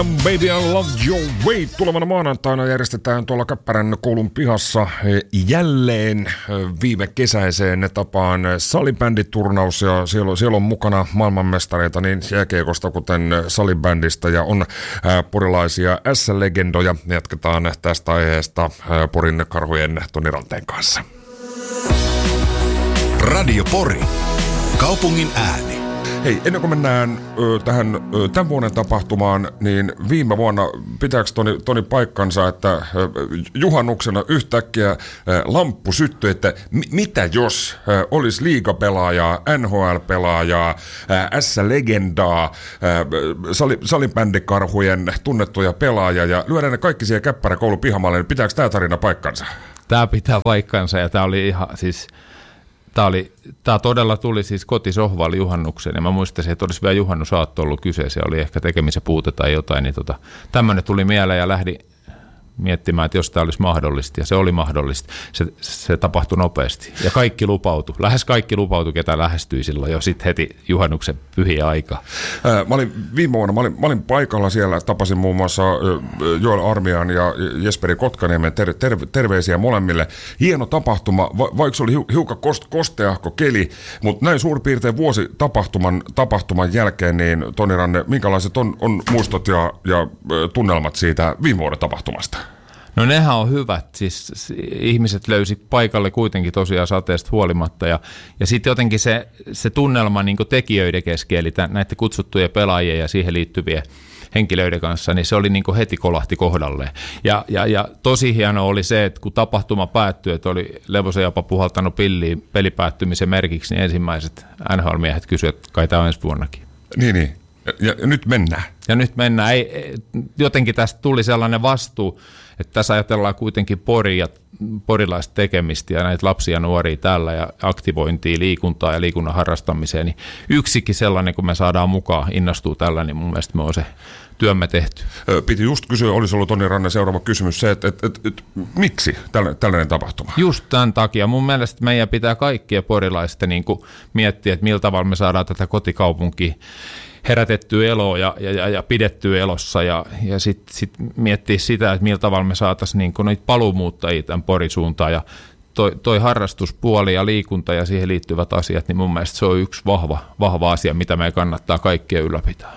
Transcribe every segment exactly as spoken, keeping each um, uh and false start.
Baby, I love your way. Tulevana maanantaina järjestetään tuolla Käppärän koulun pihassa jälleen viime kesäiseen tapaan salibänditurnaus ja siellä on, siellä on mukana maailmanmestareita niin jääkiekosta kuten salibändistä ja on porilaisia S-legendoja. Jatketaan tästä aiheesta Porin Karhujen Toni Ranteen kanssa. Radio Pori. Kaupungin ääni. Hei, ennen kuin mennään ö, tähän ö, tämän vuoden tapahtumaan, niin viime vuonna pitääkö Toni, Toni paikkansa, että ö, juhannuksena yhtäkkiä ö, lamppu syttyi, että mi- mitä jos ö, olisi liigapelaajaa, N H L-pelaajaa, ö, S-legendaa, ö, sali, salibändikarhujen tunnettuja pelaajia ja lyödään ne kaikki siihen Käppärän koulun pihamalle, niin pitääkö tämä tarina paikkansa? Tämä pitää paikkansa ja tämä oli ihan siis... Tämä, oli, tämä todella tuli siis kotisohvalle juhannukseen, ja mä muistaisin, että olisi vielä juhannusaatto ollut kyseessä, oli ehkä tekemisen puute tai jotain, niin tota, tämmöinen tuli mieleen ja lähdin miettimään, että jos tämä olisi mahdollista, ja se oli mahdollista, se, se tapahtui nopeasti, ja kaikki lupautui, lähes kaikki lupautui, ketä lähestyi silloin jo sitten heti juhannuksen pyhiä aika. Ää, mä olin viime vuonna, mä olin, mä olin paikalla siellä, tapasin muun muassa Joel Armian ja Jesperi Kotkaniemen, ter, ter, terveisiä molemmille. Hieno tapahtuma, va, vaikka se oli hiukan kost, kosteahko keli, mutta näin suurin piirtein vuosi tapahtuman, tapahtuman jälkeen, niin Toni Ranne, minkälaiset on, on muistot ja, ja tunnelmat siitä viime vuoden tapahtumasta? No nehän on hyvät, siis ihmiset löysi paikalle kuitenkin tosiaan sateesta huolimatta ja, ja sitten jotenkin se, se tunnelma niin kuin tekijöiden kesken, eli tämän, näiden kutsuttujen pelaajien ja siihen liittyvien henkilöiden kanssa, niin se oli niin kuin heti kolahti kohdalleen. Ja, ja, ja tosi hienoa oli se, että kun tapahtuma päättyi, että oli Levosen jopa puhaltanut pilliin pelipäättymisen merkiksi, niin ensimmäiset N H L-miehet kysyivät, että kai tämä on ensi vuonnakin. Niin, niin. Ja, ja nyt mennään. Ja nyt mennään. Ei, jotenkin tästä tuli sellainen vastuu, että tässä ajatellaan kuitenkin poria, porilaista tekemistä ja näitä lapsia ja nuoria täällä ja aktivointia, liikuntaa ja liikunnan harrastamiseen, niin yksikin sellainen, kun me saadaan mukaan, innostuu tällä, niin mun mielestä me on se työmme tehty. Piti just kysyä, olisi ollut Toni Ranne seuraava kysymys se, että, että, että, että miksi tällainen, tällainen tapahtuma? Just tämän takia. Mun mielestä meidän pitää kaikkia porilaista niin kuin miettiä, että millä tavalla me saadaan tätä kotikaupunkia herätettyä eloa ja, ja, ja pidettyä elossa ja, ja sitten sit miettiä sitä, että millä tavalla me saataisiin niin niitä paluumuuttajia tämän Porisuuntaan ja toi, toi harrastuspuoli ja liikunta ja siihen liittyvät asiat, niin mun mielestä se on yksi vahva, vahva asia, mitä meidän kannattaa kaikkien ylläpitää.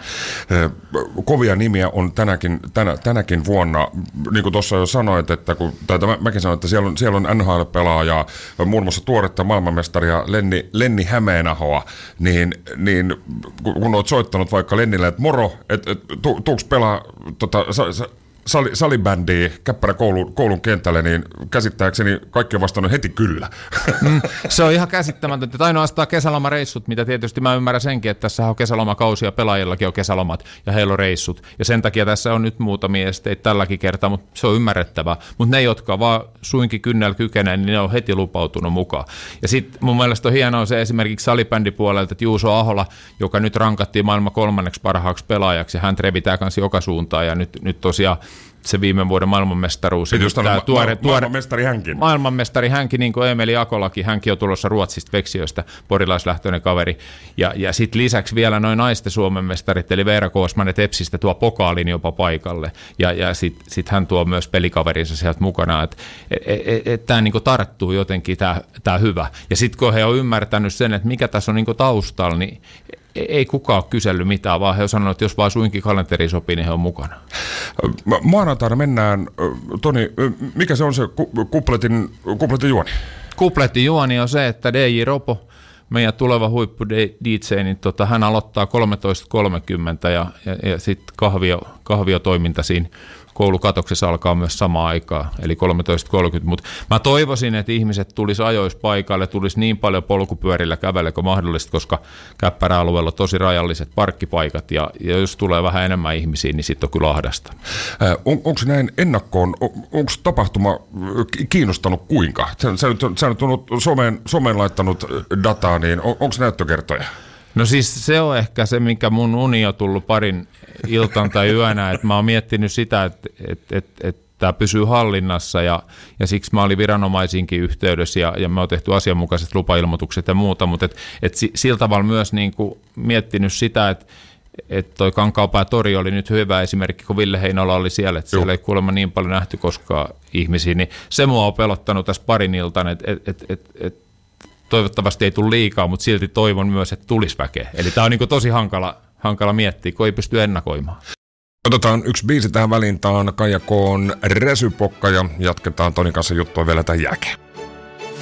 Kovia nimiä on tänäkin, tänä, tänäkin vuonna, niin kuin tuossa jo sanoit, että kun, tai mä, mäkin sanoin, että siellä on, siellä on N H L-pelaajaa, muun muassa tuoretta maailmanmestaria Lenni, Lenni Hämeenahoa, niin, niin kun olet soittanut vaikka Lennille, että moro, että et, tu, tuuks pelaa tota, sa, sa, Sali, salibändiä Käppärän koulun, koulun kentälle, niin käsittääkseni kaikki on vastannut heti kyllä. Mm, se on ihan käsittämätöntä. Ainoastaan kesälomareissut, mitä tietysti mä ymmärrän senkin, että tässä on kesälomakausi ja pelaajillakin on kesälomat ja heillä on reissut. Ja sen takia tässä on nyt muutamia esteitä tälläkin kertaa, mutta se on ymmärrettävää. Mutta ne, jotka vaan suinkin kynnellä kykenee, niin ne on heti lupautunut mukaan. Ja sitten mun mielestä on hienoa se esimerkiksi salibändipuolelta, että Juuso Ahola, joka nyt rankattiin maailman kolmanneksi parhaaksi pelaajaksi, ja hän revitää kanssa joka suuntaan ja nyt, nyt tosiaan se viime vuoden maailmanmestaruus. Just tämä tuore, tuore, maailmanmestari hänkin. Maailmanmestari hänkin, niin kuin Emeli Akolakin, hänkin on tulossa Ruotsista Veksiöstä, porilaislähtöinen kaveri. Ja, ja sitten lisäksi vielä noin naisten Suomen mestarit, eli Veera Koosman ja Tepsistä tuo pokaalin jopa paikalle. Ja, ja sitten sit hän tuo myös pelikaverinsa sieltä mukana, että et, et, et, tämä niinku tarttuu jotenkin, tämä hyvä. Ja sitten kun he on ymmärtänyt sen, että mikä tässä on niinku taustalla, niin ei kukaan ole kysellyt mitään, vaan he on sanonut, että jos vaan suinkin kalenteri sopii, niin he on mukana. Maanantaina mennään. Toni, mikä se on se kupletin, kupletin juoni? Kupletin juoni on se, että D J Ropo, meidän tuleva huippu D J, niin tota, hän aloittaa kolmetoista kolmekymmentä ja, ja, ja sitten kahvio, kahviotoiminta siinä koulukatoksessa alkaa myös samaan aikaan, eli kolmetoista kolmekymmentä, mutta mä toivoisin, että ihmiset tulisi ajoissa paikalle, tulisi niin paljon polkupyörillä kävellä kuin mahdollista, koska Käppärä-alueella on tosi rajalliset parkkipaikat, ja, ja jos tulee vähän enemmän ihmisiä, niin sitten on kyllä ahdasta. Äh, on, onko näin ennakkoon, on, onko tapahtuma kiinnostanut kuinka? Sä, sä, sä nyt on someen, someen laittanut dataa, niin on, onko näyttökertoja? No siis se on ehkä se, minkä mun uni on tullut parin iltan tai yönä, että mä oon miettinyt sitä, että, että, että, että tämä pysyy hallinnassa ja, ja siksi mä olin viranomaisiinkin yhteydessä ja, ja me oon tehty asianmukaiset lupailmoitukset ja muuta, mutta et, et sillä tavalla myös niin kuin miettinyt sitä, että että toi Kankaanpää tori oli nyt hyvä esimerkki, kun Ville Heinola oli siellä, että siellä ei kuulemma niin paljon nähty koskaan ihmisiä, niin se mua on pelottanut tässä parin iltan, että et, et, et, et, toivottavasti ei tule liikaa, mutta silti toivon myös, että tulisi väkeä. Eli tämä on niin tosi hankala, hankala miettiä, kun ei pysty ennakoimaan. Otetaan yksi biisi tähän väliin, tämä on Kaija K:n Resypokka ja jatketaan Tonin kanssa juttua vielä tämän jälkeen.